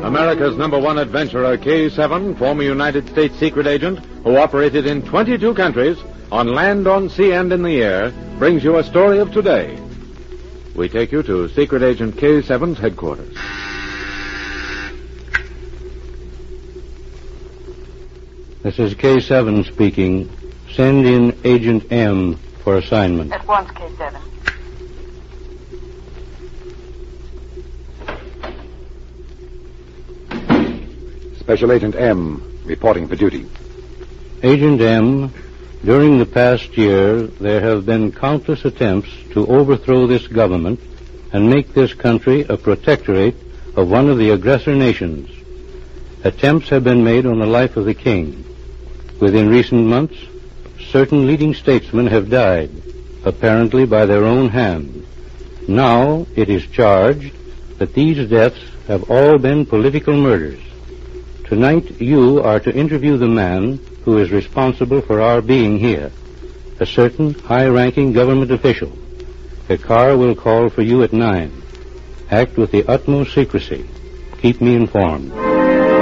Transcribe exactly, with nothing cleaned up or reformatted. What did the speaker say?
America's number one adventurer, K seven, former United States secret agent who operated in twenty-two countries, on land, on sea, and in the air, brings you a story of today. We take you to Secret Agent K seven's headquarters. This is K seven speaking. Send in Agent M for assignment. At once, K seven. Special Agent M, reporting for duty. Agent M, during the past year, there have been countless attempts to overthrow this government and make this country a protectorate of one of the aggressor nations. Attempts have been made on the life of the king. Within recent months, certain leading statesmen have died, apparently by their own hand. Now it is charged that these deaths have all been political murders. Tonight you are to interview the man who is responsible for our being here, a certain high-ranking government official. A car will call for you at nine. Act with the utmost secrecy. Keep me informed.